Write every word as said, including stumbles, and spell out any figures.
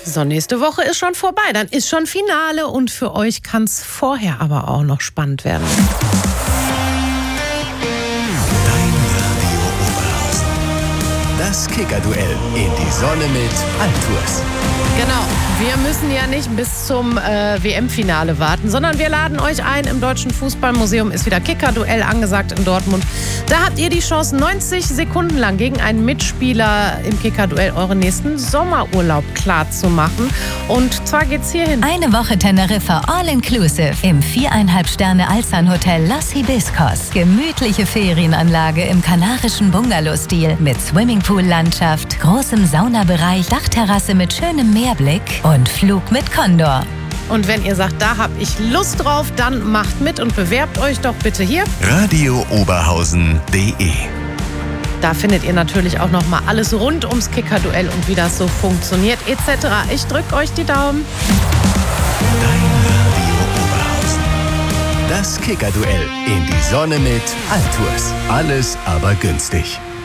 So, nächste Woche ist schon vorbei, dann ist schon Finale und für euch kann es vorher aber auch noch spannend werden. Dein Radio Oberhausen. Das Kicker-Duell in die Sonne mit Altours. Genau, wir müssen ja nicht bis zum äh, W M-Finale warten, sondern wir laden euch ein. Im Deutschen Fußballmuseum ist wieder Kicker-Duell angesagt in Dortmund. Da habt ihr die Chance, neunzig Sekunden lang gegen einen Mitspieler im Kicker-Duell euren nächsten Sommerurlaub klar zu machen. Und zwar geht's hierhin. Eine Woche Teneriffa All-Inclusive im viereinhalb Sterne Alzan-Hotel Los Hibiscos. Gemütliche Ferienanlage im kanarischen Bungalow-Stil mit Swimmingpool-Landschaft, großem Saunabereich, Dachterrasse mit schönem Meerblick und Flug mit Condor. Und wenn ihr sagt, da hab ich Lust drauf, dann macht mit und bewerbt euch doch bitte hier. radio oberhausen punkt de. Da findet ihr natürlich auch noch mal alles rund ums Kicker-Duell und wie das so funktioniert et cetera. Ich drück euch die Daumen. Dein Radio Oberhausen. Das Kicker-Duell in die Sonne mit Altours. Alles aber günstig.